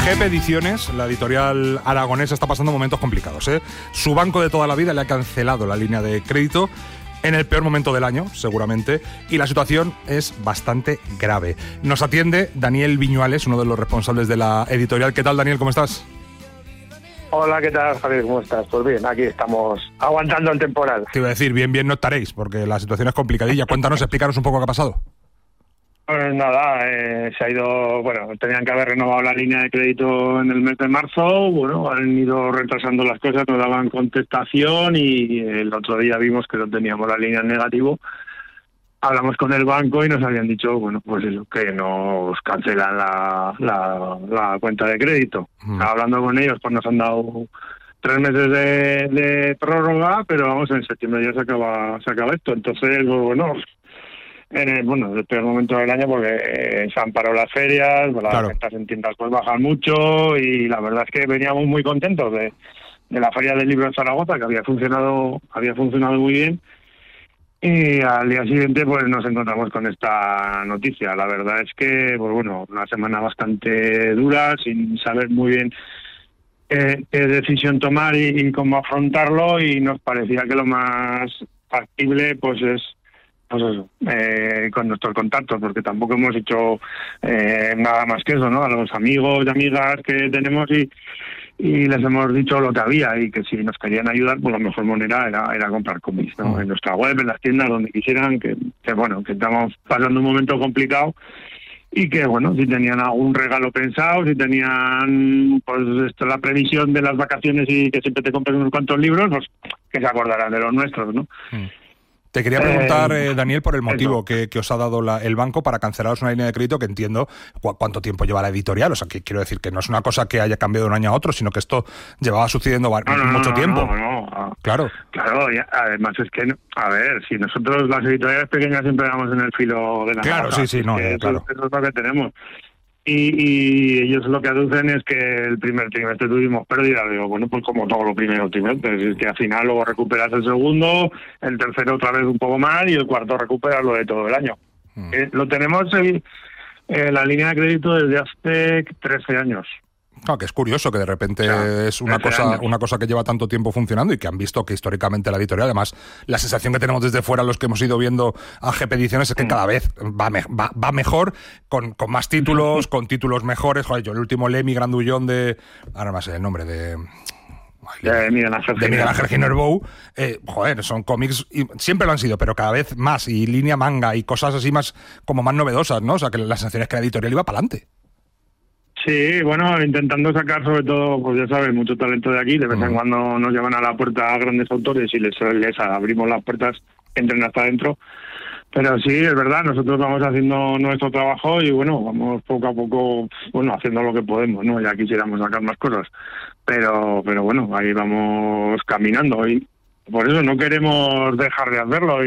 GEP Ediciones, la editorial aragonesa, está pasando momentos complicados, ¿eh? Su banco de toda la vida le ha cancelado la línea de crédito en el peor momento del año, seguramente, y la situación es bastante grave. Nos atiende Daniel Viñuales, uno de los responsables de la editorial. ¿Qué tal, Daniel? ¿Cómo estás? Hola, ¿qué tal, Javier? ¿Cómo estás? Pues bien, aquí estamos aguantando el temporal. Te iba a decir, bien no estaréis, porque la situación es complicadilla. Cuéntanos, explícanos un poco qué ha pasado. Pues nada, se ha ido, tenían que haber renovado la línea de crédito en el mes de marzo, han ido retrasando las cosas, no daban contestación y el otro día vimos que no teníamos la línea en negativo. Hablamos con el banco y nos habían dicho, que nos cancelan la cuenta de crédito. Hablando con ellos, pues nos han dado 3 meses de prórroga, pero vamos, en septiembre ya se acaba esto. Entonces, en el peor momento del año, porque se han parado las ferias, las ventas en tiendas pues bajan mucho y la verdad es que veníamos muy contentos de la Feria del Libro de Zaragoza, que había funcionado muy bien. Y al día siguiente pues nos encontramos con esta noticia. La verdad es que una semana bastante dura, sin saber muy bien qué decisión tomar y cómo afrontarlo, y nos parecía que lo más factible pues es con nuestros contactos, porque tampoco hemos hecho nada más que eso, ¿no? A los amigos y amigas que tenemos y les hemos dicho lo que había, y que si nos querían ayudar, pues la mejor manera era comprar cómics, ¿no? En nuestra web, en las tiendas, donde quisieran, que estamos pasando un momento complicado, y que si tenían algún regalo pensado, si tenían la previsión de las vacaciones y que siempre te compras unos cuantos libros, pues que se acordaran de los nuestros, ¿no? Te quería preguntar, Daniel, por el motivo que os ha dado el banco para cancelaros una línea de crédito, que entiendo cuánto tiempo lleva la editorial. O sea, que quiero decir que no es una cosa que haya cambiado de un año a otro, sino que esto llevaba sucediendo mucho tiempo. Claro. Claro, y además es que, si nosotros las editoriales pequeñas siempre vamos en el filo de la Claro, casa, claro. Eso es lo que tenemos. Y ellos lo que aducen es que el primer trimestre tuvimos pérdida. Digo, pues como todos los primeros trimestres, es que al final luego recuperas el segundo, el tercero otra vez un poco más y el cuarto recuperas lo de todo el año. Lo tenemos la línea de crédito desde hace 13 años. Claro, que es curioso que de repente es una cosa que lleva tanto tiempo funcionando y que han visto que históricamente la editorial, además, la sensación que tenemos desde fuera los que hemos ido viendo a GEP Ediciones es que cada vez va mejor, con más títulos, con títulos mejores. Joder, yo el último Lemmy Grandullón ahora no me sé el nombre de Miguel Ángel Ginerbou, son cómics, y siempre lo han sido, pero cada vez más, y línea manga y cosas así más novedosas, ¿no? O sea, que la sensación es que la editorial iba para adelante. Sí, intentando sacar sobre todo, pues ya sabes, mucho talento de aquí. De vez en cuando nos llevan a la puerta a grandes autores y les abrimos las puertas, entren hasta adentro. Pero sí, es verdad, nosotros vamos haciendo nuestro trabajo y vamos poco a poco, haciendo lo que podemos, ¿no? Ya quisiéramos sacar más cosas. Pero ahí vamos caminando y por eso no queremos dejar de hacerlo.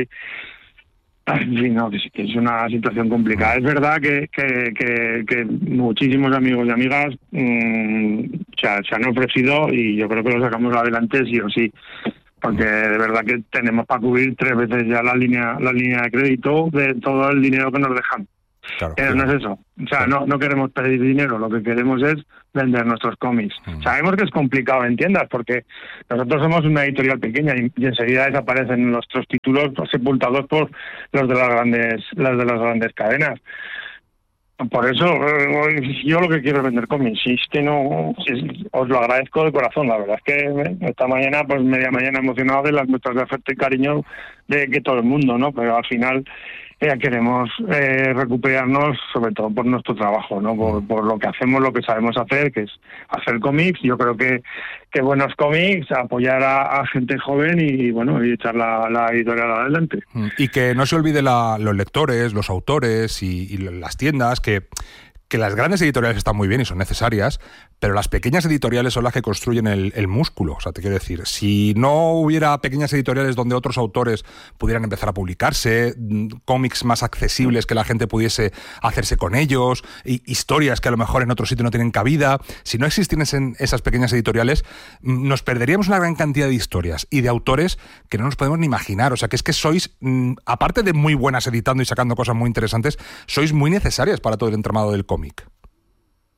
Que es una situación complicada. Es verdad que muchísimos amigos y amigas se han ofrecido, y yo creo que lo sacamos adelante sí o sí, porque de verdad que tenemos para cubrir 3 veces ya la línea de crédito de todo el dinero que nos dejan. Claro, no es eso. O sea, no queremos pedir dinero, lo que queremos es vender nuestros cómics. Sabemos que es complicado en tiendas, porque nosotros somos una editorial pequeña y enseguida desaparecen nuestros títulos sepultados por los de las grandes cadenas. Por eso, yo lo que quiero es vender cómics. Si es que os lo agradezco de corazón. La verdad es que esta mañana, media mañana emocionado de las muestras de afecto y cariño de que todo el mundo, ¿no? Pero al final queremos recuperarnos, sobre todo por nuestro trabajo, ¿no? Por lo que hacemos, lo que sabemos hacer, que es hacer cómics. Yo creo que buenos cómics, apoyar a gente joven y echar la editorial adelante. Y que no se olvide los lectores, los autores y las tiendas, que las grandes editoriales están muy bien y son necesarias, pero las pequeñas editoriales son las que construyen el músculo. O sea, te quiero decir, si no hubiera pequeñas editoriales donde otros autores pudieran empezar a publicarse, cómics más accesibles que la gente pudiese hacerse con ellos, historias que a lo mejor en otro sitio no tienen cabida, si no existiesen esas pequeñas editoriales, nos perderíamos una gran cantidad de historias y de autores que no nos podemos ni imaginar. O sea, que es que sois, aparte de muy buenas editando y sacando cosas muy interesantes, sois muy necesarias para todo el entramado del cómic.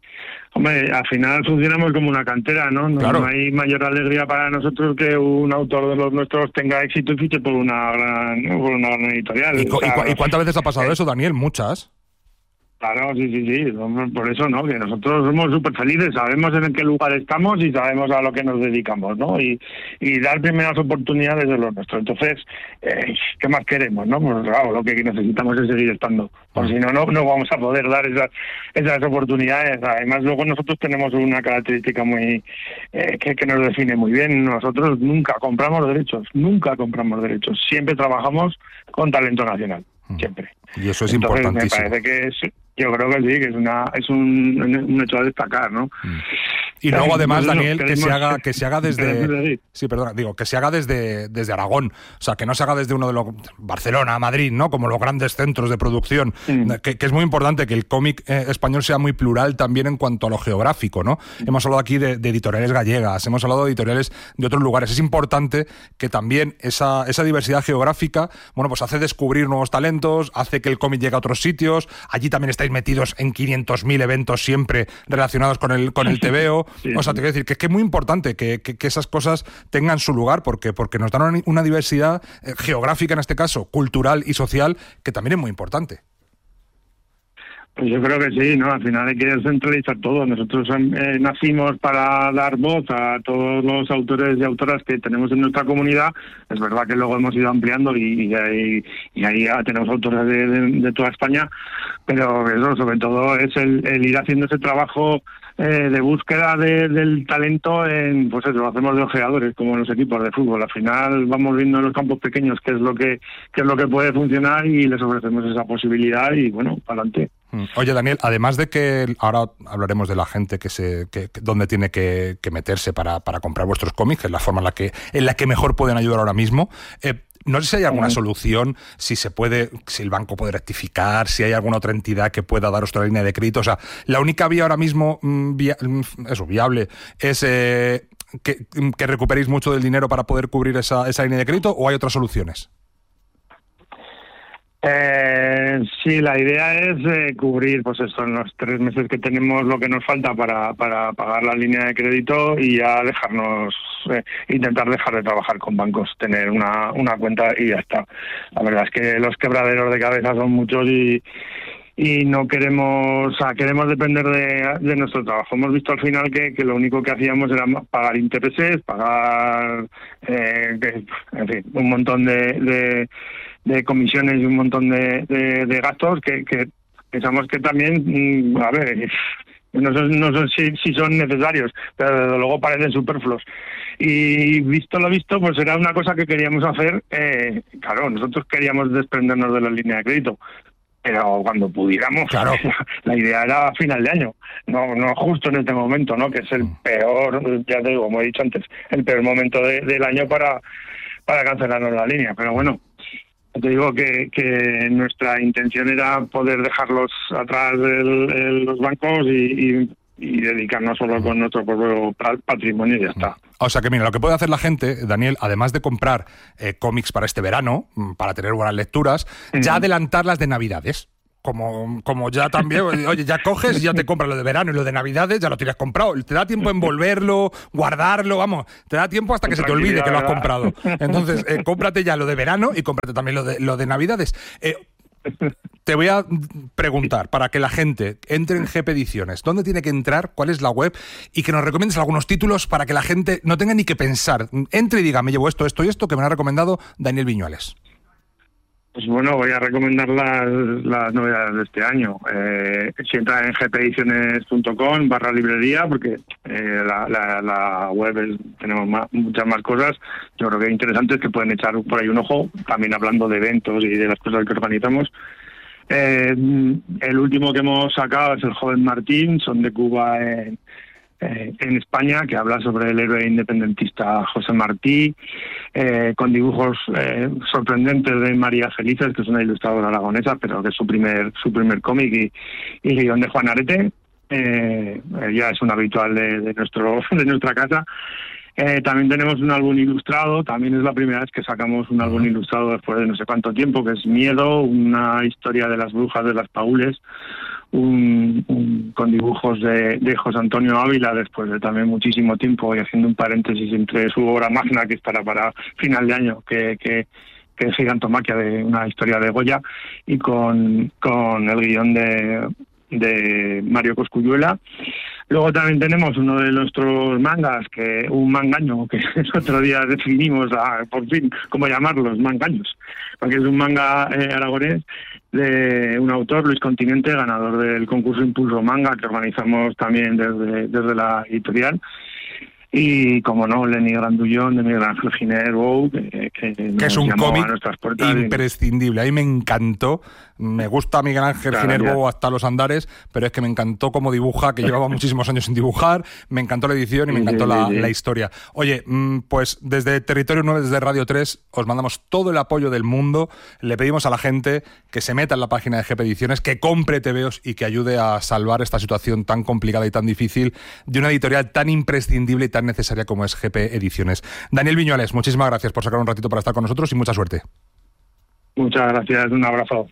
Hombre, al final funcionamos como una cantera, ¿no? Claro. No hay mayor alegría para nosotros que un autor de los nuestros tenga éxito y fiche por una gran editorial. ¿Y cuántas veces ha pasado eso, Daniel? Muchas. Claro, sí. Por eso, ¿no? Que nosotros somos súper felices, sabemos en qué lugar estamos y sabemos a lo que nos dedicamos, ¿no? Y dar primeras oportunidades de lo nuestro. Entonces, ¿qué más queremos, no? Pues claro, lo que necesitamos es seguir estando. Por si no vamos a poder dar esas oportunidades. Además, luego nosotros tenemos una característica muy que nos define muy bien. Nosotros nunca compramos derechos. Siempre trabajamos con talento nacional. Siempre. Y eso es Entonces, importantísimo. Me parece que yo creo que sí, que es un hecho a destacar, ¿no? Y luego además, Daniel, que se haga desde Aragón, o sea, que no se haga desde uno de los Barcelona, Madrid, ¿no? Como los grandes centros de producción, que es muy importante que el cómic español sea muy plural también en cuanto a lo geográfico, ¿no? Hemos hablado aquí de editoriales gallegas, hemos hablado de editoriales de otros lugares. Es importante que también esa diversidad geográfica, bueno, pues hace descubrir nuevos talentos, hace que el cómic llegue a otros sitios. Allí también estáis metidos en 500.000 eventos siempre relacionados con el TVO. Sí. O sea, te quiero decir que es muy importante que esas cosas tengan su lugar porque nos dan una diversidad geográfica, en este caso, cultural y social, que también es muy importante. Pues yo creo que sí, ¿no? Al final hay que centralizar todo. Nosotros nacimos para dar voz a todos los autores y autoras que tenemos en nuestra comunidad. Es verdad que luego hemos ido ampliando y ahí ya tenemos autores de toda España, pero eso sobre todo es el ir haciendo ese trabajo de búsqueda del talento pues eso, lo hacemos de ojeadores, como en los equipos de fútbol. Al final vamos viendo en los campos pequeños qué es lo que puede funcionar y les ofrecemos esa posibilidad y bueno, para adelante. Oye, Daniel, además de que ahora hablaremos de la gente dónde tiene que meterse para comprar vuestros cómics, que es la forma en la que mejor pueden ayudar ahora mismo. No sé si hay alguna solución, si el banco puede rectificar, si hay alguna otra entidad que pueda daros otra línea de crédito. O sea, la única vía ahora mismo viable es que recuperéis mucho del dinero para poder cubrir esa línea de crédito, ¿o hay otras soluciones? Sí, la idea es cubrir, pues eso, en los 3 meses que tenemos lo que nos falta para pagar la línea de crédito y ya intentar dejar de trabajar con bancos, tener una cuenta y ya está. La verdad es que los quebraderos de cabeza son muchos y no queremos depender de nuestro trabajo. Hemos visto al final que lo único que hacíamos era pagar intereses, pagar en fin, un montón de comisiones y un montón de gastos que pensamos que también, a ver, no sé si son necesarios, pero desde luego parecen superfluos. Y visto lo visto, pues era una cosa que queríamos hacer. Claro, nosotros queríamos desprendernos de la línea de crédito, pero cuando pudiéramos, claro. La idea era a final de año, no justo en este momento, ¿no? Que es el peor, ya te digo, como he dicho antes, el peor momento del año para cancelarnos la línea. Pero bueno, te digo que nuestra intención era poder dejarlos atrás de los bancos y dedicarnos solo con nuestro propio patrimonio y ya está. O sea que mira, lo que puede hacer la gente, Daniel, además de comprar cómics para este verano, para tener buenas lecturas, ya adelantarlas de Navidades. Como ya también, oye, ya coges y ya te compras lo de verano y lo de Navidades, ya lo tienes comprado. Te da tiempo envolverlo, guardarlo, vamos, te da tiempo hasta que se te olvide que lo has comprado. Entonces, cómprate ya lo de verano y cómprate también lo de Navidades. Te voy a preguntar, para que la gente entre en GP Ediciones, ¿dónde tiene que entrar? ¿Cuál es la web? Y que nos recomiendes algunos títulos para que la gente no tenga ni que pensar. Entre y diga, me llevo esto y esto que me ha recomendado Daniel Viñuales. Pues bueno, voy a recomendar las novedades de este año. Si entra en gpediciones.com/librería, porque la web tenemos muchas más cosas, yo creo que interesantes que pueden echar por ahí un ojo, también hablando de eventos y de las cosas que organizamos. El último que hemos sacado es El joven Martín, son de Cuba en España, que habla sobre el héroe independentista José Martí, con dibujos sorprendentes de María Felices, que es una ilustradora aragonesa, pero que es su primer cómic, y guión de Juan Arete. Ya es un habitual de nuestra casa. También tenemos un álbum ilustrado, también es la primera vez que sacamos un álbum ilustrado después de no sé cuánto tiempo, que es Miedo, una historia de las brujas de las Paules, con dibujos de José Antonio Ávila, después de también muchísimo tiempo, y haciendo un paréntesis entre su obra magna, que estará para final de año, que es Gigantomaquia, de una historia de Goya, y con el guión de Mario Cosculluela. Luego también tenemos uno de nuestros mangas, un mangaño, que el otro día definimos por fin cómo llamarlos, mangaños, porque es un manga aragonés de un autor, Luis Continente, ganador del concurso Impulso Manga, que organizamos también desde la editorial. Y, como no, Lenny Grandullón, de Miguel Ángel Giner Bou, que es un cómic imprescindible. A mí me encantó. Me gusta Miguel Ángel Giner Bou hasta los andares, pero es que me encantó cómo dibuja, que llevaba muchísimos años sin dibujar. Me encantó la edición y me encantó la historia. Oye, pues desde Territorio 9, desde Radio 3, os mandamos todo el apoyo del mundo. Le pedimos a la gente que se meta en la página de GP Ediciones, que compre TVOs y que ayude a salvar esta situación tan complicada y tan difícil de una editorial tan imprescindible y tan necesaria como es GP Ediciones. Daniel Viñuales, muchísimas gracias por sacar un ratito para estar con nosotros y mucha suerte. Muchas gracias, un abrazo.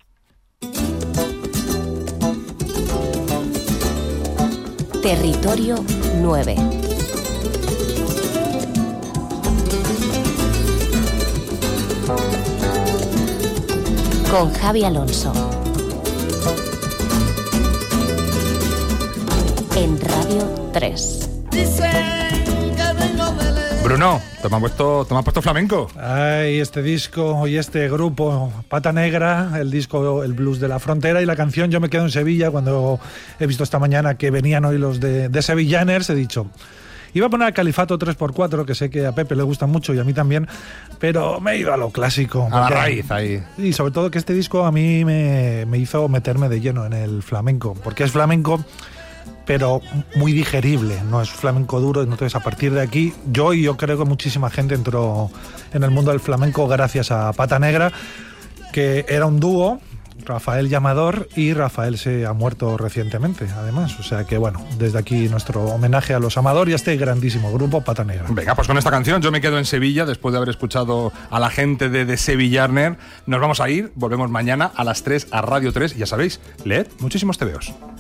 Territorio 9. Con Javi Alonso. En Radio 3. Bruno, ¿te me has puesto flamenco? Ay, este disco y este grupo, Pata Negra, el disco El Blues de la Frontera, y la canción Yo me quedo en Sevilla. Cuando he visto esta mañana que venían hoy los de Sevillaners, he dicho, iba a poner a Califato 3x4, que sé que a Pepe le gusta mucho y a mí también, pero me he ido a lo clásico. A la raíz ahí. Y sobre todo que este disco a mí me hizo meterme de lleno en el flamenco, porque es flamenco pero muy digerible, no es flamenco duro. Entonces, a partir de aquí, yo creo que muchísima gente entró en el mundo del flamenco gracias a Pata Negra, que era un dúo, Rafael Llamador, y Rafael se ha muerto recientemente, además. O sea que, bueno, desde aquí nuestro homenaje a los Amador y a este grandísimo grupo Pata Negra. Venga, pues con esta canción Yo me quedo en Sevilla, después de haber escuchado a la gente de Sevillarner. Nos vamos a ir, volvemos mañana a las 3 a Radio 3. Y ya sabéis, leed muchísimos TVOs.